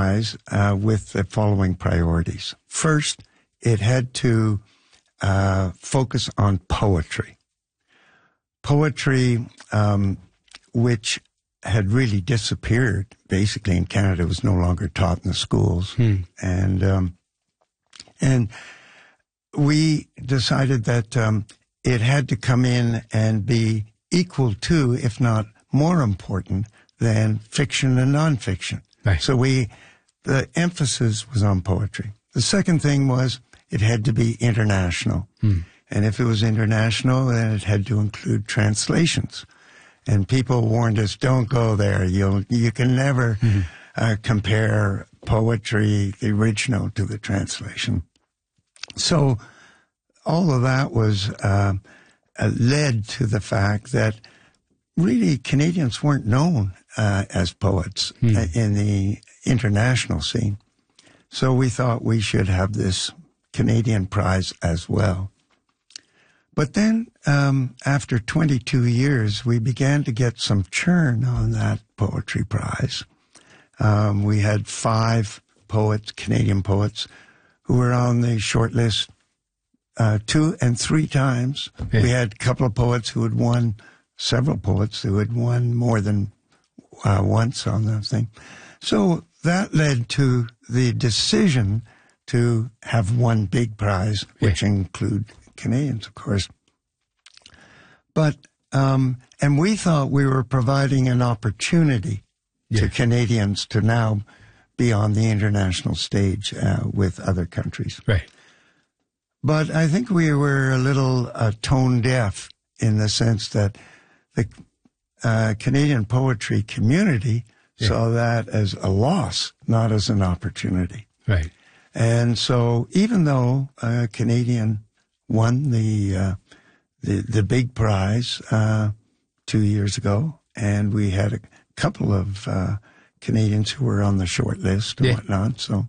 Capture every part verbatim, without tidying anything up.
prize uh, with the following priorities. First, it had to uh, focus on poetry. Poetry, um, which had really disappeared, basically, in Canada. It was no longer taught in the schools. Hmm. And um, and we decided that um, it had to come in and be equal to, if not more important, than fiction and nonfiction. Right. So we, the emphasis was on poetry. The second thing was it had to be international. Hmm. And if it was international, then it had to include translations. And people warned us, don't go there. You'll, you can never mm-hmm. uh, compare poetry, the original, to the translation. So all of that was uh, uh, led to the fact that really Canadians weren't known uh, as poets mm. uh, in the international scene. So we thought we should have this Canadian prize as well. But then, um, after twenty-two years, we began to get some churn on that poetry prize. Um, we had five poets, Canadian poets, who were on the short list uh, two and three times. Yeah. We had a couple of poets who had won, several poets who had won more than uh, once on the thing. So that led to the decision to have one big prize, which yeah. include Canadians, of course. But, um, and we thought we were providing an opportunity yeah. to Canadians to now be on the international stage uh, with other countries. Right. But I think we were a little uh, tone deaf in the sense that the uh, Canadian poetry community yeah. saw that as a loss, not as an opportunity. Right. And so even though a Canadian won the uh, the the big prize uh, two years ago, and we had a couple of uh, Canadians who were on the short list and yeah. whatnot. So,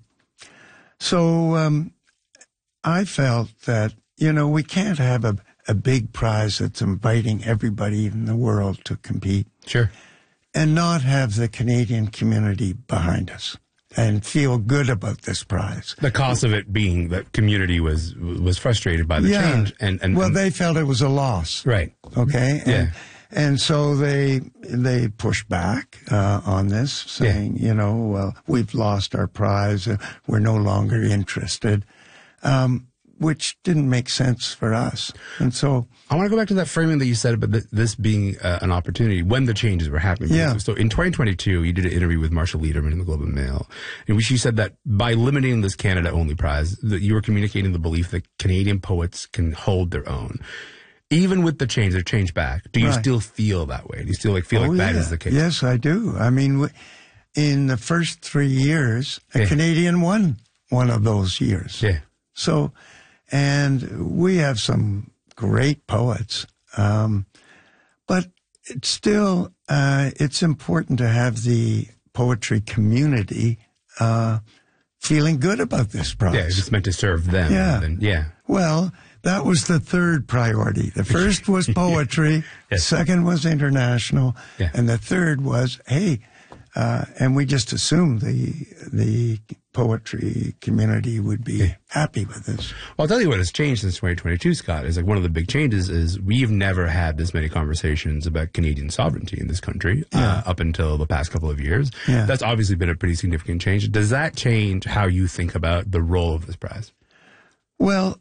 so um, I felt that you know we can't have a a big prize that's inviting everybody in the world to compete, sure, and not have the Canadian community behind us and feel good about this prize. The cost of it being that community was was frustrated by the yeah. change. and, and Well, and, they felt it was a loss. Right. Okay? And, yeah. and so they they pushed back uh, on this, saying, yeah. you know, well, we've lost our prize. Uh, we're no longer interested, um, which didn't make sense for us. And so I want to go back to that framing that you said about th- this being uh, an opportunity when the changes were happening. Yeah. So in twenty twenty-two, you did an interview with Marshall Lederman in the Globe and Mail, in which you said that by limiting this Canada-only prize, that you were communicating the belief that Canadian poets can hold their own. Even with the change, they've changed back. Do you right. still feel that way? Do you still like feel oh, like that yeah. is the case? Yes, I do. I mean, w- in the first three years, a yeah. Canadian won one of those years. Yeah. So, and we have some great poets, um, but it's still, uh, it's important to have the poetry community uh, feeling good about this prize. Yeah, it's meant to serve them. Yeah. Then, yeah. Well, that was the third priority. The first was poetry, yes. second was international, yeah. and the third was, hey, uh, and we just assumed the the poetry community would be yeah. happy with this. Well, I'll tell you what has changed since twenty twenty-two, Scott, is like one of the big changes is we've never had this many conversations about Canadian sovereignty in this country yeah. uh, up until the past couple of years. Yeah. That's obviously been a pretty significant change. Does that change how you think about the role of this prize? Well,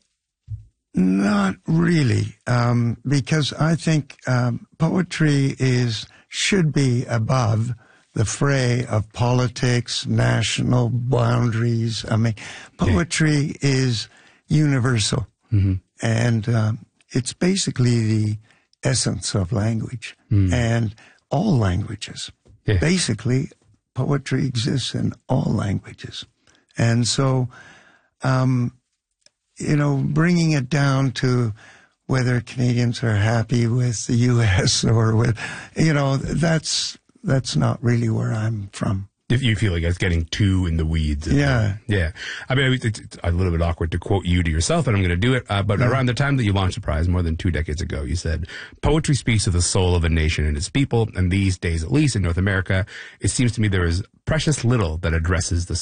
not really, um, because I think um, poetry is should be above the fray of politics, national boundaries. I mean, poetry yeah. is universal, mm-hmm. and um, it's basically the essence of language mm. and all languages. Yeah. Basically, poetry exists in all languages, and so, um, you know, bringing it down to whether Canadians are happy with the U S or with, you know, that's. That's not really where I'm from. If you feel like it's getting too in the weeds. Yeah. Yeah. I mean, it's, it's a little bit awkward to quote you to yourself, and I'm going to do it. Uh, but yeah. around the time that you launched the prize, more than two decades ago, you said, poetry speaks to the soul of a nation and its people. And these days, at least in North America, it seems to me there is precious little that addresses the